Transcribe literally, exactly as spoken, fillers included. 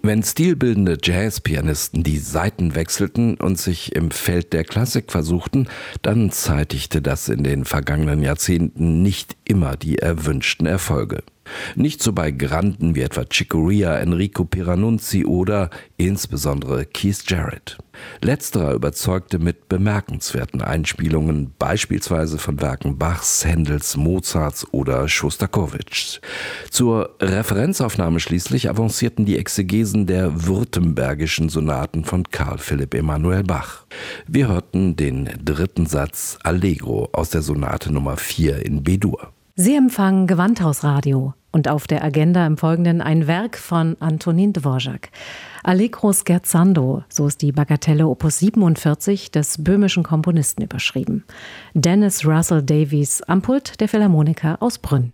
Wenn stilbildende Jazzpianisten die Saiten wechselten und sich im Feld der Klassik versuchten, dann zeitigte das in den vergangenen Jahrzehnten nicht immer die erwünschten Erfolge. Nicht so bei Granden wie etwa Chick Corea, Enrico Pieranunzi oder insbesondere Keith Jarrett. Letzterer überzeugte mit bemerkenswerten Einspielungen, beispielsweise von Werken Bachs, Händels, Mozarts oder Schostakowitschs. Zur Referenzaufnahme schließlich avancierten die Exegesen der württembergischen Sonaten von Karl Philipp Emanuel Bach. Wir hörten den dritten Satz Allegro aus der Sonate Nummer vier in B-Dur. Sie empfangen Gewandhausradio und auf der Agenda im Folgenden ein Werk von Antonin Dvorak. Allegro scherzando, so ist die Bagatelle Opus siebenundvierzig des böhmischen Komponisten überschrieben. Dennis Russell Davies am Pult der Philharmoniker aus Brünn.